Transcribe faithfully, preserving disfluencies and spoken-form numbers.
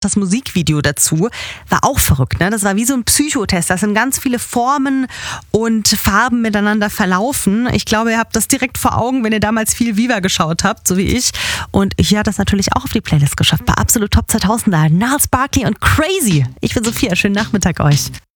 das Musikvideo dazu war auch verrückt, ne? Das war wie so ein Psychotest. Da sind ganz viele Formen und Farben miteinander verlaufen. Ich glaube, ihr habt das direkt vor Augen, wenn ihr damals viel Viva geschaut habt, so wie ich. Und hier hat das natürlich auch auf die Playlist geschafft. Bei Absolut Top zweitausender. Gnarls Barkley und Crazy. Ich bin Sophia. Schönen Nachmittag euch.